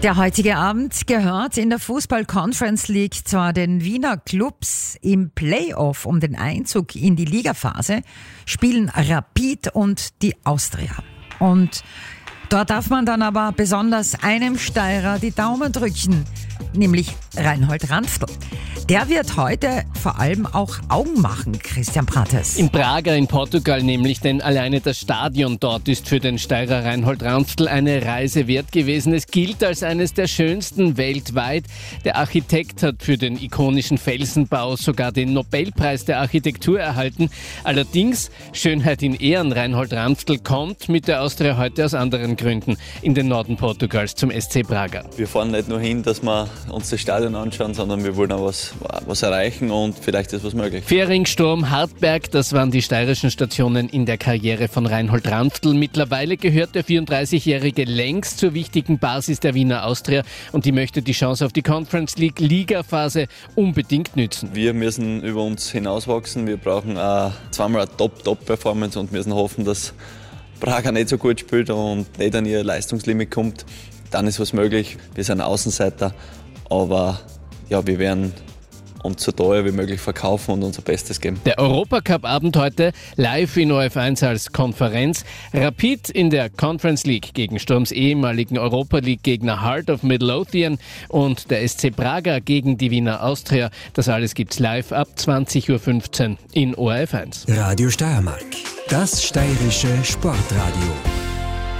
Der heutige Abend gehört in der Fußball-Conference League zwar den Wiener Clubs. Im Playoff um den Einzug in die Ligaphase spielen Rapid und die Austria. Und dort darf man dann aber besonders einem Steirer die Daumen drücken, nämlich Reinhold Ranftl. Der wird heute vor allem auch Augen machen, Christian Prates. In Braga in Portugal nämlich, denn alleine das Stadion dort ist für den Steirer Reinhold Ranftl eine Reise wert gewesen. Es gilt als eines der schönsten weltweit. Der Architekt hat für den ikonischen Felsenbau sogar den Nobelpreis der Architektur erhalten. Allerdings, Schönheit in Ehren, Reinhold Ranftl kommt mit der Austria heute aus anderen Gründen in den Norden Portugals zum SC Braga. Wir fahren nicht nur hin, dass wir uns das Stadion anschauen, sondern wir wollen auch was erreichen und vielleicht ist was möglich. Fähring, Sturm, Hartberg, das waren die steirischen Stationen in der Karriere von Reinhold Ranftl. Mittlerweile gehört der 34-Jährige längst zur wichtigen Basis der Wiener Austria und die möchte die Chance auf die Conference League Ligaphase unbedingt nützen. Wir müssen über uns hinauswachsen, wir brauchen zweimal eine Top-Performance und müssen hoffen, dass Braga nicht so gut spielt und nicht an ihr Leistungslimit kommt. Dann ist was möglich. Wir sind Außenseiter, aber ja, wir werden uns so teuer wie möglich verkaufen und unser Bestes geben. Der Europacup-Abend heute live in ORF1 als Konferenz. Rapid in der Conference League gegen Sturms ehemaligen Europa-League-Gegner Heart of Midlothian und der SC Braga gegen die Wiener Austria. Das alles gibt's live ab 20.15 Uhr in ORF1. Radio Steiermark, das steirische Sportradio.